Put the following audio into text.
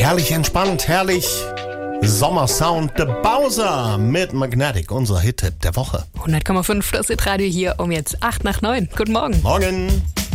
Herrlich entspannt, herrlich Sommersound. The Bowser mit Magnetic, unser Hit-Tipp der Woche. 100,5 das Hit-Radio hier um jetzt 8 nach 9. Guten Morgen. Morgen.